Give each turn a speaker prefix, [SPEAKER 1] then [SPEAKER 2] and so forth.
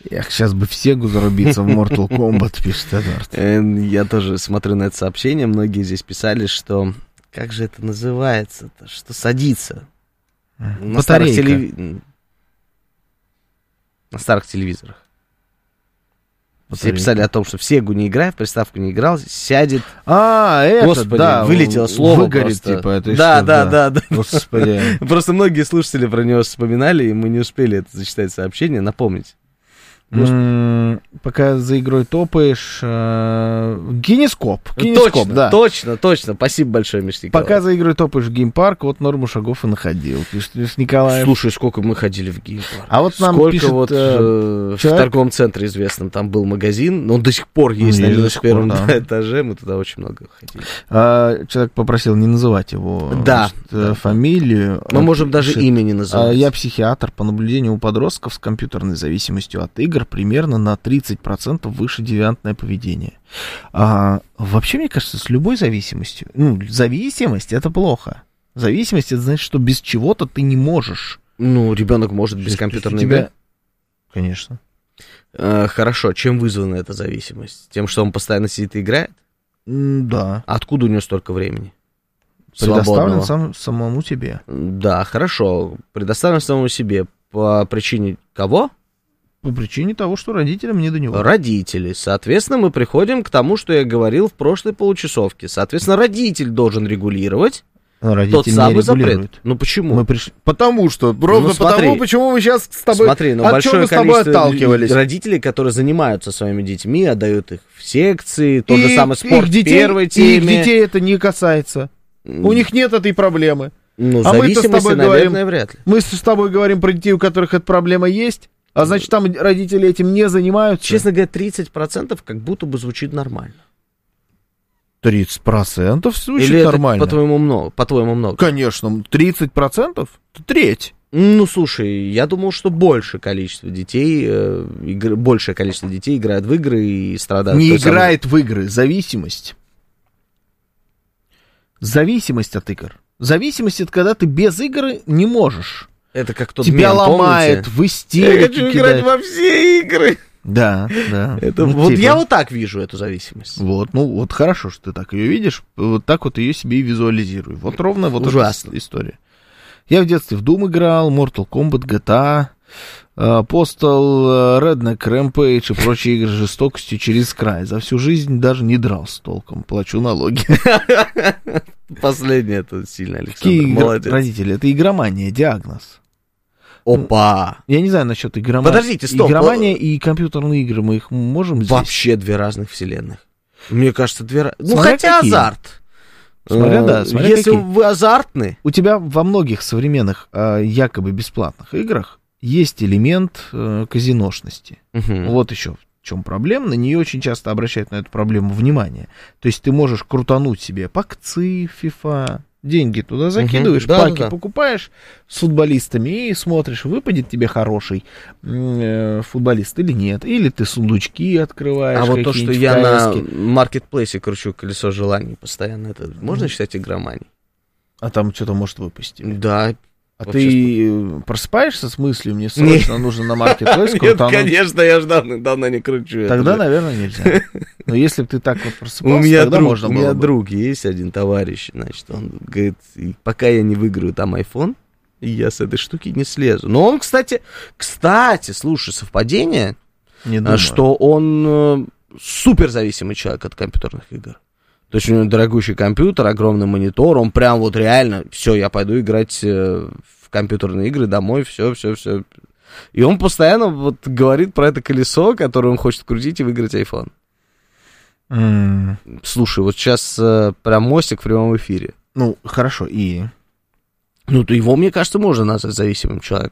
[SPEAKER 1] Эх, сейчас бы в Сегу зарубиться в Mortal Kombat, пишет Эдвард.
[SPEAKER 2] Я тоже смотрю на это сообщение. Многие здесь писали, что... Как же это называется-то? Что садится? На старых телевизорах. Все писали о том, что в Сегу не играй, в приставку не играл, сядет.
[SPEAKER 1] Это,
[SPEAKER 2] Господи,
[SPEAKER 1] да,
[SPEAKER 2] вылетело слово.
[SPEAKER 1] Выгорит,
[SPEAKER 2] просто.
[SPEAKER 1] типа, это
[SPEAKER 2] Да.
[SPEAKER 1] Господи.
[SPEAKER 2] Просто многие слушатели про него вспоминали, и мы не успели это зачитать сообщение, напомнить.
[SPEAKER 1] Пока за игрой топаешь, Гинескоп,
[SPEAKER 2] Точно,
[SPEAKER 1] да.
[SPEAKER 2] точно. Спасибо большое, Миш Николаев.
[SPEAKER 1] Пока за игрой топаешь в геймпарк, вот норму шагов и находил, пишет Николаев.
[SPEAKER 2] Слушай, сколько мы ходили в геймпарк.
[SPEAKER 1] А вот нам
[SPEAKER 2] сколько
[SPEAKER 1] пишет,
[SPEAKER 2] вот в торговом центре известном там был магазин, но он до сих пор есть на 91-м этаже, мы туда очень много ходили.
[SPEAKER 1] Человек попросил не называть его фамилию.
[SPEAKER 2] Мы можем даже имя не называть.
[SPEAKER 1] Я психиатр. По наблюдению у подростков с компьютерной зависимостью от игр примерно на 30% выше девиантное поведение. Вообще, мне кажется, с любой зависимостью. Зависимость — это плохо. Зависимость — это значит, что без чего-то ты не можешь.
[SPEAKER 2] Ребенок может без компьютерной игры.
[SPEAKER 1] Конечно.
[SPEAKER 2] Хорошо. Чем вызвана эта зависимость? Тем, что он постоянно сидит и играет?
[SPEAKER 1] Да.
[SPEAKER 2] Откуда у него столько времени?
[SPEAKER 1] Предоставлен самому себе.
[SPEAKER 2] Да, хорошо. Предоставлен самому себе. По причине кого?
[SPEAKER 1] По причине того, что родителям не до него.
[SPEAKER 2] Родители. Соответственно, мы приходим к тому, что я говорил в прошлой получасовке. Соответственно, родитель должен регулировать тот самый запрет. Почему?
[SPEAKER 1] Потому что, ровно потому, почему мы сейчас с тобой...
[SPEAKER 2] Смотри, большое количество родителей, которые занимаются своими детьми, отдают их в секции, тот же самый спорт в первой теме.
[SPEAKER 1] Их детей это не касается. У них нет этой проблемы.
[SPEAKER 2] Зависимости, наверное, вряд ли.
[SPEAKER 1] Мы с тобой говорим про детей, у которых эта проблема есть, а значит, там родители этим не занимаются.
[SPEAKER 2] Честно говоря, 30% как будто бы звучит нормально.
[SPEAKER 1] 30% звучит
[SPEAKER 2] или
[SPEAKER 1] нормально.
[SPEAKER 2] Это, по-твоему, много?
[SPEAKER 1] Конечно, 30% — это треть.
[SPEAKER 2] Слушай, я думал, что большее количество детей играет в игры и страдают.
[SPEAKER 1] Не играет в игры, зависимость. Зависимость от игр. Зависимость — это когда ты без игры не можешь.
[SPEAKER 2] Это как тот
[SPEAKER 1] тебя
[SPEAKER 2] мем,
[SPEAKER 1] ломает,
[SPEAKER 2] помните?
[SPEAKER 1] в истерике.
[SPEAKER 2] Я хочу играть во все игры.
[SPEAKER 1] Да.
[SPEAKER 2] Я вот так вижу эту зависимость.
[SPEAKER 1] Вот хорошо, что ты так ее видишь. Вот так вот ее себе и визуализируй. Вот ровно вот
[SPEAKER 2] ужасно.
[SPEAKER 1] эта история. Я в детстве в Doom играл, Mortal Kombat, GTA, Postal, Redneck, Rampage и прочие игры с жестокостью через край. За всю жизнь даже не дрался толком. Плачу налоги.
[SPEAKER 2] Последнее это сильно, Александр. Молодец.
[SPEAKER 1] Родители, это игромания, диагноз.
[SPEAKER 2] Опа!
[SPEAKER 1] Я не знаю насчет игромании.
[SPEAKER 2] Подождите, стоп.
[SPEAKER 1] Игромания и компьютерные игры, мы их можем здесь?
[SPEAKER 2] Вообще две разных вселенных. Мне кажется,
[SPEAKER 1] Смотря
[SPEAKER 2] хотя
[SPEAKER 1] какие.
[SPEAKER 2] азарт.
[SPEAKER 1] Смотря
[SPEAKER 2] если
[SPEAKER 1] какие.
[SPEAKER 2] вы азартны...
[SPEAKER 1] У тебя во многих современных, якобы бесплатных играх есть элемент казиношности. Вот еще в чем проблема. На нее очень часто обращают на эту проблему внимание. То есть ты можешь крутануть себе пакцы, FIFA, деньги туда закидываешь, паки покупаешь с футболистами и смотришь, выпадет тебе хороший футболист или нет. Или ты сундучки открываешь.
[SPEAKER 2] А вот то, что я на маркетплейсе кручу колесо желаний постоянно, это можно считать игроманией?
[SPEAKER 1] А там что-то может выпасть.
[SPEAKER 2] Да.
[SPEAKER 1] А ты просыпаешься с мыслью, мне срочно нужно на маркетплейс крутануть?
[SPEAKER 2] Нет, конечно, я же давно не кручу.
[SPEAKER 1] Тогда, наверное, нельзя. Но если бы ты так вот просыпался, тогда можно было бы.
[SPEAKER 2] У меня друг есть, один товарищ, значит, он говорит, пока я не выиграю там iPhone, я с этой штуки не слезу. Но он, кстати, слушай, совпадение, что он суперзависимый человек от компьютерных игр. То есть у него дорогущий компьютер, огромный монитор, он прям вот реально, все, я пойду играть в компьютерные игры домой, все. И он постоянно вот говорит про это колесо, которое он хочет крутить и выиграть iPhone. Слушай, вот сейчас прям мостик в прямом эфире.
[SPEAKER 1] Хорошо, и...
[SPEAKER 2] то его, мне кажется, можно назвать зависимым человеком.